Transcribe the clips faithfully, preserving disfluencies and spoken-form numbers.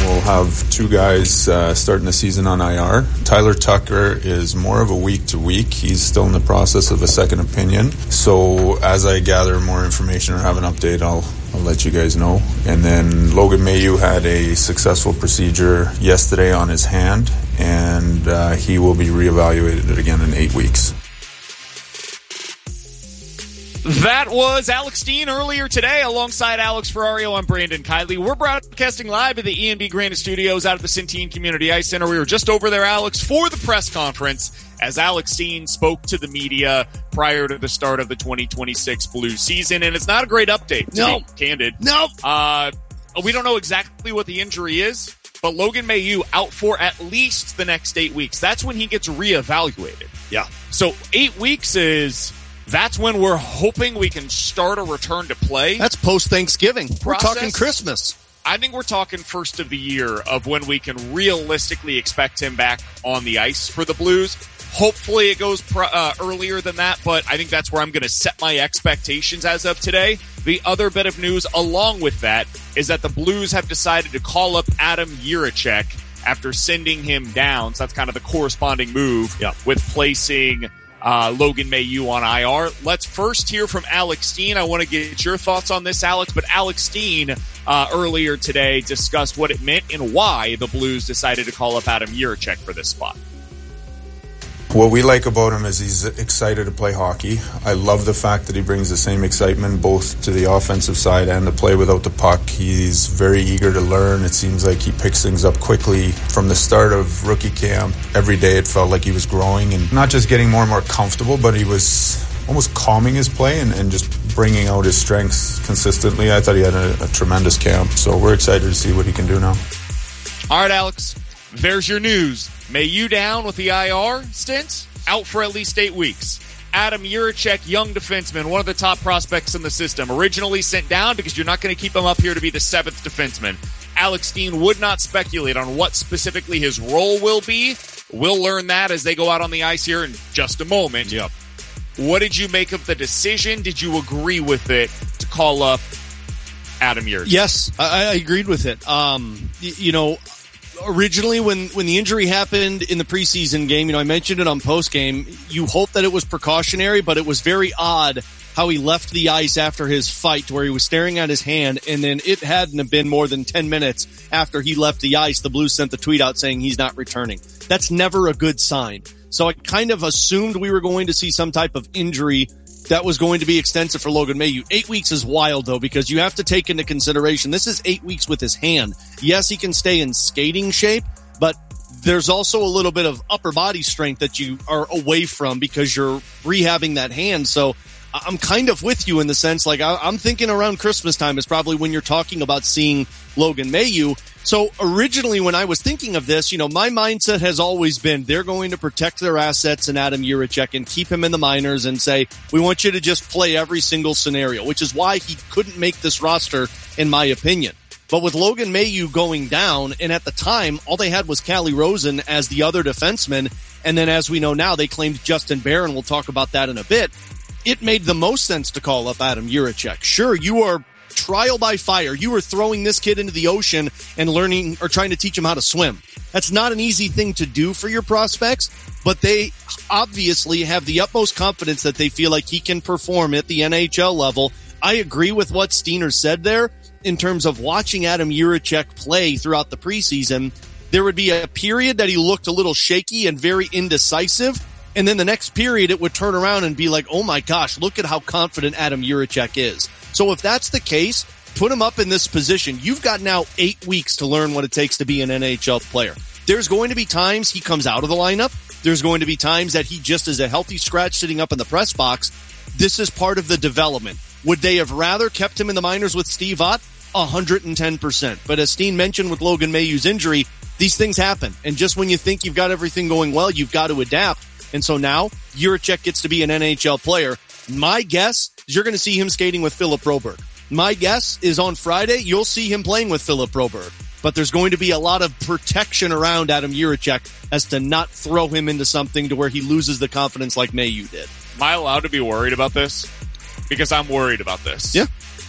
We'll have two guys uh, starting the season on I R. Tyler Tucker is more of a week-to-week. He's still in the process of a second opinion. So as I gather more information or have an update, I'll, I'll let you guys know. And then Logan Mailloux had a successful procedure yesterday on his hand, and uh, he will be reevaluated again in eight weeks. That was Alex Steen earlier today. Alongside Alex Ferrario, I'm Brandon Kiley. We're broadcasting live at the E and B Granite Studios out at the Centene Community Ice Center. We were just over there, Alex, for the press conference as Alex Steen spoke to the media prior to the start of the twenty twenty-six Blues season. And it's not a great update, to no. be candid. No. Uh, we don't know exactly what the injury is, but Logan Mailloux out for at least the next eight weeks. That's when he gets reevaluated. Yeah. So eight weeks is... That's when we're hoping we can start a return to play. That's post-Thanksgiving. We're process. talking Christmas. I think we're talking first of the year of when we can realistically expect him back on the ice for the Blues. Hopefully it goes pr- uh, earlier than that, but I think that's where I'm going to set my expectations as of today. The other bit of news along with that is that the Blues have decided to call up Adam Jiricek after sending him down. So that's kind of the corresponding move yeah. with placing... Uh, Logan Mailloux on I R. Let's first hear from Alex Steen. I want to get your thoughts on this, Alex. But Alex Steen uh, earlier today discussed what it meant and why the Blues decided to call up Adam Jiricek for this spot. What we like about him is he's excited to play hockey. I love the fact that he brings the same excitement both to the offensive side and the play without the puck. He's very eager to learn. It seems like he picks things up quickly. From the start of rookie camp, every day it felt like he was growing and not just getting more and more comfortable, but he was almost calming his play and, and just bringing out his strengths consistently. I thought he had a, a tremendous camp, so we're excited to see what he can do now. All right, Alex, there's your news. Mailloux down with the I R stint, out for at least eight weeks. Adam Jiricek, young defenseman, one of the top prospects in the system, originally sent down because you're not going to keep him up here to be the seventh defenseman. Alex Steen would not speculate on what specifically his role will be. We'll learn that as they go out on the ice here in just a moment. Yep. What did you make of the decision? Did you agree with it to call up Adam Jiricek? Yes, I, I agreed with it. Um, y- you know, originally when, when the injury happened in the preseason game, you know, I mentioned it on post-game, you hope that it was precautionary, but it was very odd how he left the ice after his fight where he was staring at his hand, and then it hadn't been more than ten minutes after he left the ice, the Blues sent the tweet out saying he's not returning. That's never a good sign. So I kind of assumed we were going to see some type of injury that was going to be extensive for Logan Mailloux. Eight weeks is wild, though, because you have to take into consideration this is eight weeks with his hand. Yes, he can stay in skating shape, but there's also a little bit of upper body strength that you are away from because you're rehabbing that hand. So I'm kind of with you in the sense, like, I'm thinking around Christmas time is probably when you're talking about seeing Logan Mailloux. So originally when I was thinking of this, you know, my mindset has always been they're going to protect their assets in Adam Jiricek and keep him in the minors and say, we want you to just play every single scenario, which is why he couldn't make this roster, in my opinion. But with Logan Mailloux going down, and at the time, all they had was Calle Rosen as the other defenseman, and then as we know now, they claimed Justin Barron. We'll talk about that in a bit. It made the most sense to call up Adam Jiricek. Sure, you are trial by fire. You were throwing this kid into the ocean and learning or trying to teach him how to swim. That's not an easy thing to do for your prospects, but they obviously have the utmost confidence that they feel like he can perform at the N H L level. I agree with what Steiner said there in terms of watching Adam Jiricek play throughout the preseason. There would be a period that he looked a little shaky and very indecisive. And then the next period, it would turn around and be like, oh my gosh, look at how confident Adam Jiricek is. So if that's the case, put him up in this position. You've got now eight weeks to learn what it takes to be an N H L player. There's going to be times he comes out of the lineup. There's going to be times that he just is a healthy scratch sitting up in the press box. This is part of the development. Would they have rather kept him in the minors with Steve Ott? one hundred ten percent. But as Steen mentioned with Logan Mailloux's injury, these things happen. And just when you think you've got everything going well, you've got to adapt. And so now, Jiricek gets to be an N H L player. My guess is you're going to see him skating with Philip Broberg. My guess is on Friday, you'll see him playing with Philip Broberg. But there's going to be a lot of protection around Adam Jiricek as to not throw him into something to where he loses the confidence like Mailloux did. Am I allowed to be worried about this? Because I'm worried about this. Yeah.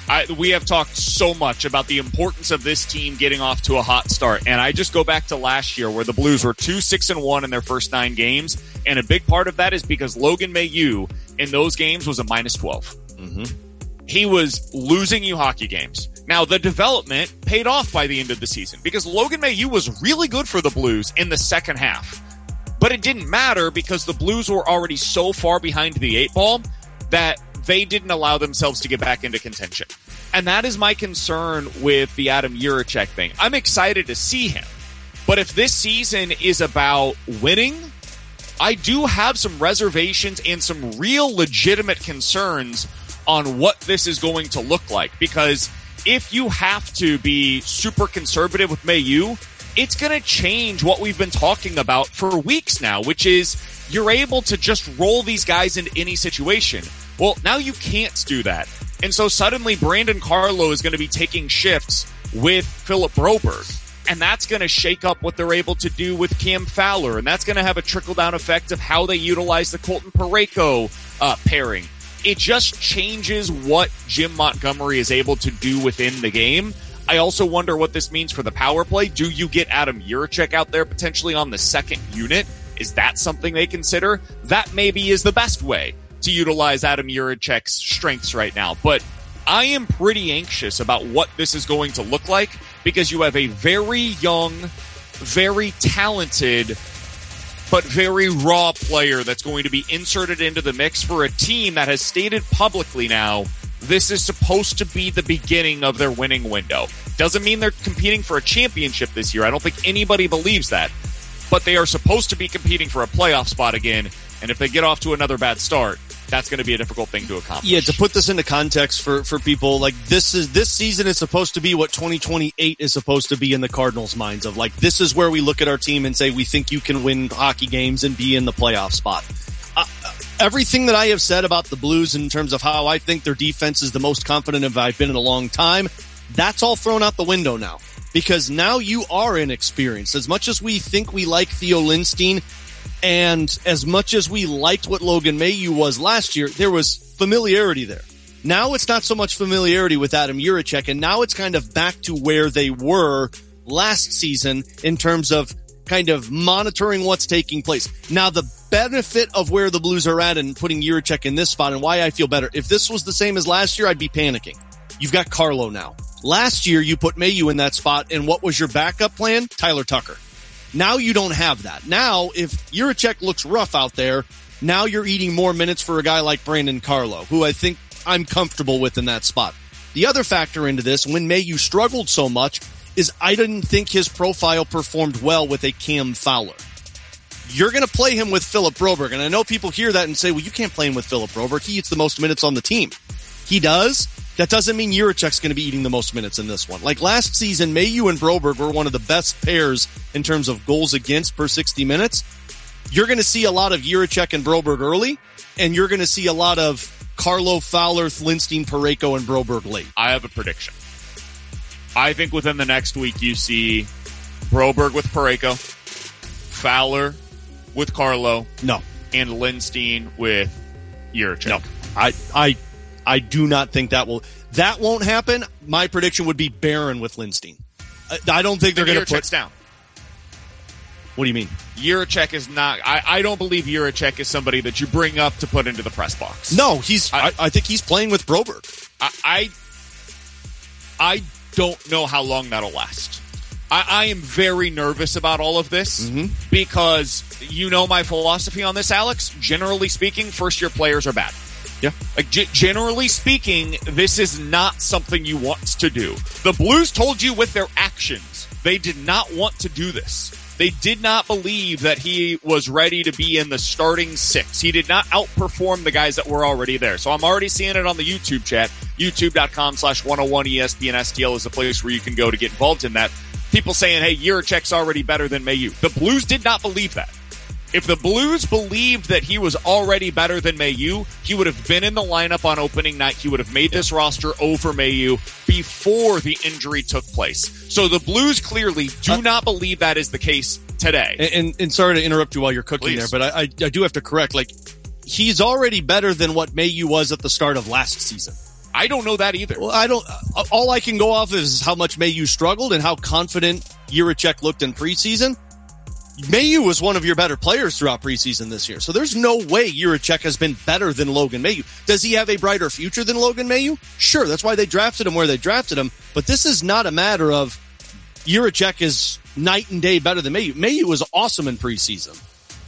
I, we have talked so much about the importance of this team getting off to a hot start. And I just go back to last year where the Blues were two, six, and one in their first nine games. And a big part of that is because Logan Mailloux in those games was a minus twelve. Mm-hmm. He was losing you hockey games. Now, the development paid off by the end of the season because Logan Mailloux was really good for the Blues in the second half. But it didn't matter because the Blues were already so far behind the eight ball that they didn't allow themselves to get back into contention. And that is my concern with the Adam Jiricek thing. I'm excited to see him. But if this season is about winning, I do have some reservations and some real legitimate concerns on what this is going to look like. Because if you have to be super conservative with Mailloux, it's going to change what we've been talking about for weeks now, which is you're able to just roll these guys into any situation. Well, now you can't do that. And so suddenly Brandon Carlo is going to be taking shifts with Philip Broberg. And that's going to shake up what they're able to do with Cam Fowler. And that's going to have a trickle-down effect of how they utilize the Colton Parayko uh, pairing. It just changes what Jim Montgomery is able to do within the game. I also wonder what this means for the power play. Do you get Adam Jiricek out there potentially on the second unit? Is that something they consider? That maybe is the best way to utilize Adam Jiricek's strengths right now. But I am pretty anxious about what this is going to look like because you have a very young, very talented, but very raw player that's going to be inserted into the mix for a team that has stated publicly now this is supposed to be the beginning of their winning window. Doesn't mean they're competing for a championship this year. I don't think anybody believes that. But they are supposed to be competing for a playoff spot again. And if they get off to another bad start, that's going to be a difficult thing to accomplish. Yeah, to put this into context for, for people, like this is this season is supposed to be what twenty twenty-eight is supposed to be in the Cardinals' minds of like this is where we look at our team and say we think you can win hockey games and be in the playoff spot. Uh, everything that I have said about the Blues in terms of how I think their defense is the most confident of I've been in a long time, that's all thrown out the window now because now you are inexperienced. As much as we think we like Theo Lindstein, and as much as we liked what Logan Mailloux was last year, there was familiarity there. Now it's not so much familiarity with Adam Jiricek, and now it's kind of back to where they were last season in terms of kind of monitoring what's taking place. Now, the benefit of where the Blues are at and putting Jiricek in this spot and why I feel better, if this was the same as last year, I'd be panicking. You've got Carlo now. Last year, you put Mailloux in that spot, and what was your backup plan? Tyler Tucker. Now you don't have that. Now, if Jiricek looks rough out there, now you're eating more minutes for a guy like Brandon Carlo, who I think I'm comfortable with in that spot. The other factor into this, when Mailloux struggled so much, is I didn't think his profile performed well with a Cam Fowler. You're going to play him with Philip Broberg, and I know people hear that and say, well, you can't play him with Philip Broberg. He eats the most minutes on the team. He does. That doesn't mean Jiricek's going to be eating the most minutes in this one. Like last season, Mailloux and Broberg were one of the best pairs in terms of goals against per sixty minutes. You're going to see a lot of Jiricek and Broberg early, and you're going to see a lot of Carlo, Fowler, Lindstein, Parayko, and Broberg late. I have a prediction. I think within the next week you see Broberg with Parayko, Fowler with Carlo, no, and Lindstein with Jiricek. No, I, I, I do not think that will. That won't happen. My prediction would be Barron with Lindstein. I, I don't think they're going to put down. What do you mean? Jiricek is not. I, I don't believe Jiricek is somebody that you bring up to put into the press box. No, he's. I, I, I think he's playing with Broberg. I, I, I don't know how long that'll last. I, I am very nervous about all of this mm-hmm. because you know my philosophy on this, Alex. Generally speaking, first-year players are bad. Yeah. Like, g- generally speaking, this is not something you want to do. The Blues told you with their actions they did not want to do this. They did not believe that he was ready to be in the starting six. He did not outperform the guys that were already there. So I'm already seeing it on the YouTube chat. YouTube.com slash 101 ESPN STL is the place where you can go to get involved in that. People saying, hey, Jiricek's already better than Mailloux. The Blues did not believe that. If the Blues believed that he was already better than Mailloux, he would have been in the lineup on opening night. He would have made this roster over Mailloux before the injury took place. So the Blues clearly do uh, not believe that is the case today. And, and, and sorry to interrupt you while you're cooking Please. there, but I, I, I do have to correct. Like, he's already better than what Mailloux was at the start of last season. I don't know that either. Well, I don't. Uh, all I can go off is how much Mayu struggled and how confident Jiricek looked in preseason. Mayu was one of your better players throughout preseason this year, so there's no way Jiricek has been better than Logan Mayu. Does he have a brighter future than Logan Mayu? Sure, that's why they drafted him where they drafted him, but this is not a matter of Jiricek is night and day better than Mayu. Mayu was awesome in preseason.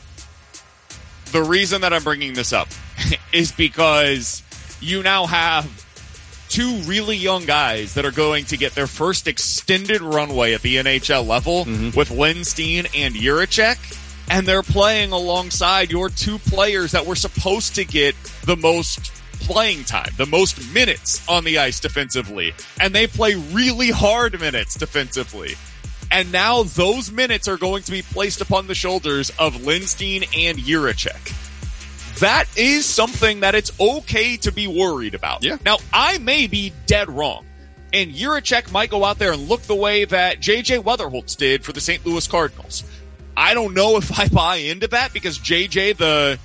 The reason that I'm bringing this up is because you now have two really young guys that are going to get their first extended runway at the N H L level mm-hmm. with Lindstein and Jiricek, and they're playing alongside your two players that were supposed to get the most playing time, the most minutes on the ice defensively, and they play really hard minutes defensively. And now those minutes are going to be placed upon the shoulders of Lindstein and Jiricek. That is something that it's okay to be worried about. Yeah. Now, I may be dead wrong, and Jiricek might go out there and look the way that J J Weatherholtz did for the Saint Louis Cardinals. I don't know if I buy into that because J J, the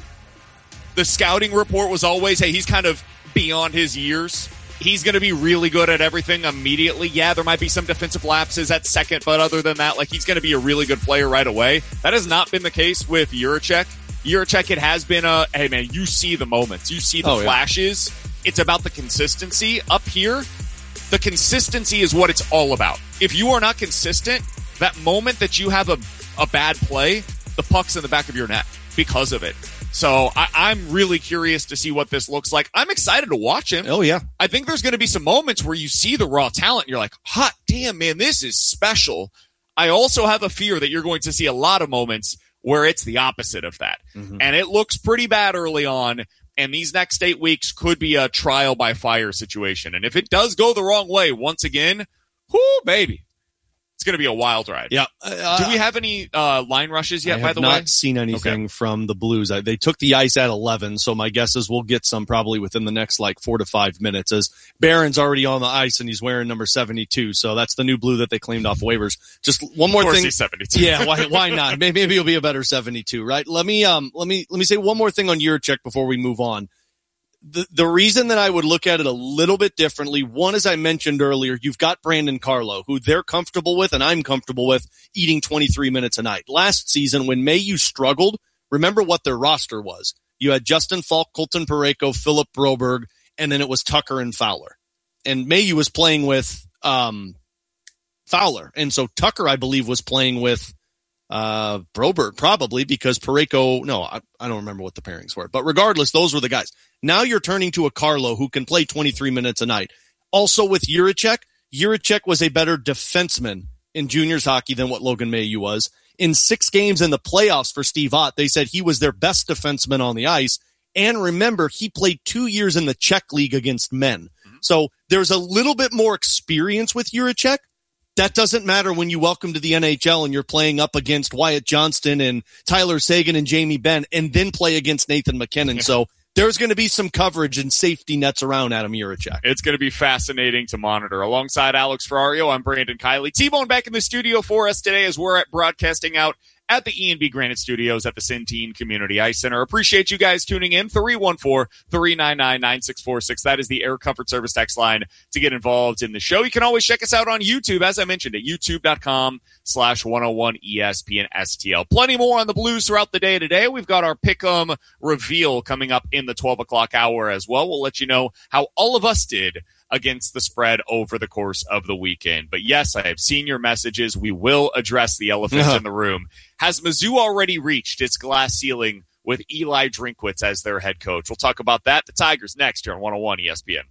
the scouting report was always, hey, he's kind of beyond his years. He's going to be really good at everything immediately. Yeah, there might be some defensive lapses at second, but other than that, like he's going to be a really good player right away. That has not been the case with Jiricek. Jiricek, it has been a, hey man, you see the moments, you see the oh, flashes. Yeah. It's about the consistency. Up here, the consistency is what it's all about. If you are not consistent, that moment that you have a, a bad play, the puck's in the back of your net because of it. So I, I'm really curious to see what this looks like. I'm excited to watch him. Oh, yeah. I think there's going to be some moments where you see the raw talent and you're like, hot damn, man, this is special. I also have a fear that you're going to see a lot of moments where it's the opposite of that. Mm-hmm. And it looks pretty bad early on, and these next eight weeks could be a trial by fire situation. And if it does go the wrong way once again, whoo, baby. It's going to be a wild ride. Yeah. Uh, Do we have any uh, line rushes yet, I by the way? I have way? not seen anything okay. from the Blues. I, they took the ice at eleven, so my guess is we'll get some probably within the next like four to five minutes as Barron's already on the ice and he's wearing number seventy-two. So that's the new blue that they claimed off waivers. Just one more of course thing. He's seventy-two. Yeah, why, why not? Maybe, maybe he'll be a better seventy-two, right? Let me, um, let me, let me say one more thing on Jiricek before we move on. The, the reason that I would look at it a little bit differently, one, as I mentioned earlier, you've got Brandon Carlo, who they're comfortable with and I'm comfortable with eating twenty-three minutes a night. Last season, when Mayu struggled, remember what their roster was. You had Justin Falk, Colton Parayko, Philip Broberg, and then it was Tucker and Fowler. And Mayu was playing with um, Fowler. And so Tucker, I believe, was playing with uh, Broberg, probably, because Parayko, no, I, I don't remember what the pairings were. But regardless, those were the guys. Now you're turning to a Carlo who can play twenty-three minutes a night. Also with Jiricek, Jiricek was a better defenseman in juniors hockey than what Logan Mayu was. In six games in the playoffs for Steve Ott, they said he was their best defenseman on the ice. And remember, he played two years in the Czech League against men. Mm-hmm. So there's a little bit more experience with Jiricek. That doesn't matter when you welcome to the N H L and you're playing up against Wyatt Johnston and Tyler Seguin and Jamie Benn and then play against Nathan McKinnon. Yeah. So there's going to be some coverage and safety nets around Adam Jiricek. It's going to be fascinating to monitor. Alongside Alex Ferrario, I'm Brandon Kiley. T-Bone back in the studio for us today as we're at broadcasting out at the E and B Granite Studios at the Centene Community Ice Center. Appreciate you guys tuning in. three one four, three nine nine, nine six four six. That is the Air Comfort Service text line to get involved in the show. You can always check us out on YouTube, as I mentioned, at youtube.com slash 101 ESPN STL. Plenty more on the Blues throughout the day today. We've got our Pick'em reveal coming up in the twelve o'clock hour as well. We'll let you know how all of us did against the spread over the course of the weekend. But yes, I have seen your messages. We will address the elephant uh-huh. in the room. Has Mizzou already reached its glass ceiling with Eli Drinkwitz as their head coach? We'll talk about that. The Tigers next here on one oh one E S P N.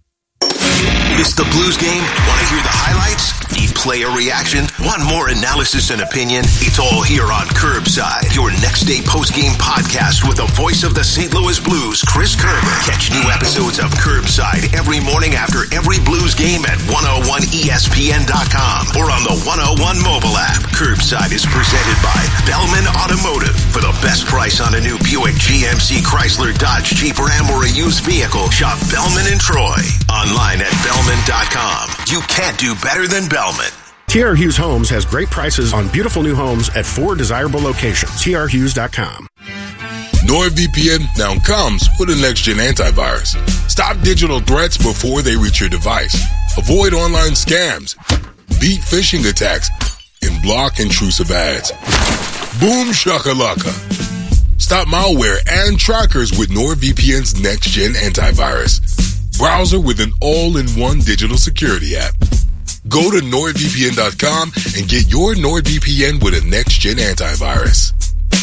It's the Blues game? Want to hear the highlights? Need player reaction? Want more analysis and opinion? It's all here on Curbside, your next day post-game podcast with the voice of the Saint Louis Blues, Chris Kerber. Catch new episodes of Curbside every morning after every Blues game at one oh one E S P N dot com or on the one oh one mobile app. Curbside is presented by Bellman Automotive. For the best price on a new Buick, G M C, Chrysler, Dodge, Jeep, Ram, or a used vehicle, shop Bellman and Troy. Online at Bellman dot com. You can't do better than Bellman. T R Hughes Homes has great prices on beautiful new homes at four desirable locations. T R Hughes dot com. NordVPN now comes with a next-gen antivirus. Stop digital threats before they reach your device. Avoid online scams, beat phishing attacks, and block intrusive ads. Boom shakalaka. Stop malware and trackers with NordVPN's next-gen antivirus. Browser with an all-in-one digital security app. Go to nord V P N dot com and get your NordVPN with a next-gen antivirus.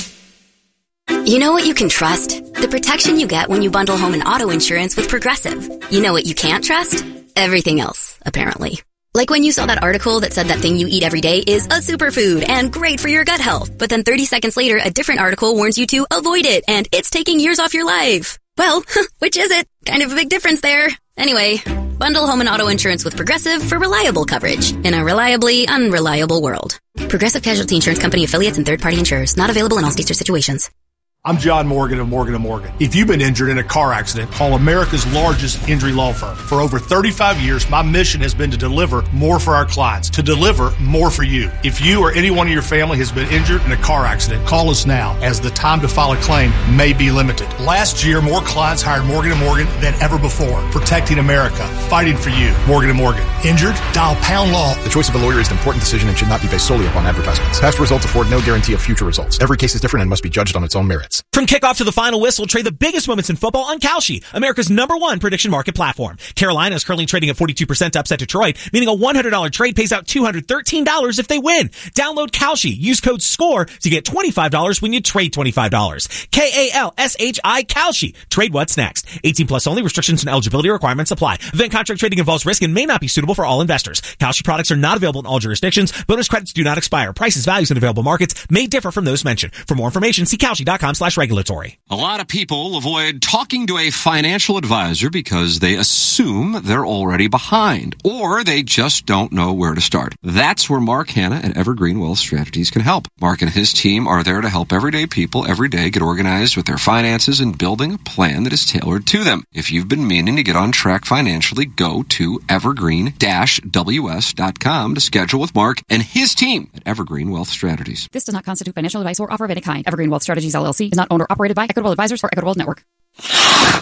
You know what you can trust? The protection you get when you bundle home and auto insurance with Progressive. You know what you can't trust? Everything else, apparently. Like when you saw that article that said that thing you eat every day is a superfood and great for your gut health. But then thirty seconds later, a different article warns you to avoid it and it's taking years off your life. Well, which is it? Kind of a big difference there. Anyway, bundle home and auto insurance with Progressive for reliable coverage in a reliably unreliable world. Progressive Casualty Insurance Company affiliates and third-party insurers. Not available in all states or situations. I'm John Morgan of Morgan and Morgan. If you've been injured in a car accident, call America's largest injury law firm. For over thirty-five years, my mission has been to deliver more for our clients, to deliver more for you. If you or anyone in your family has been injured in a car accident, call us now, as the time to file a claim may be limited. Last year, more clients hired Morgan and Morgan than ever before, protecting America, fighting for you. Morgan and Morgan. Injured? Dial pound law. The choice of a lawyer is an important decision and should not be based solely upon advertisements. Past results afford no guarantee of future results. Every case is different and must be judged on its own merits. From kickoff to the final whistle, trade the biggest moments in football on Kalshi, America's number one prediction market platform. Carolina is currently trading at forty-two percent to upset Detroit, meaning a one hundred dollars trade pays out two hundred thirteen dollars if they win. Download Kalshi. Use code SCORE to get twenty-five dollars when you trade twenty-five dollars. K A L S H I Kalshi. Trade what's next. eighteen plus only. Restrictions and eligibility requirements apply. Event contract trading involves risk and may not be suitable for all investors. Kalshi products are not available in all jurisdictions. Bonus credits do not expire. Prices, values, and available markets may differ from those mentioned. For more information, see Kalshi.com slash regulatory. A lot of people avoid talking to a financial advisor because they assume they're already behind, or they just don't know where to start. That's where Mark Hanna at Evergreen Wealth Strategies can help. Mark and his team are there to help everyday people every day get organized with their finances and building a plan that is tailored to them. If you've been meaning to get on track financially, go to evergreen dash w s dot com to schedule with Mark and his team at Evergreen Wealth Strategies. This does not constitute financial advice or offer of any kind. Evergreen Wealth Strategies, L L C is not owned or operated by Equitable Advisors or Equitable Network.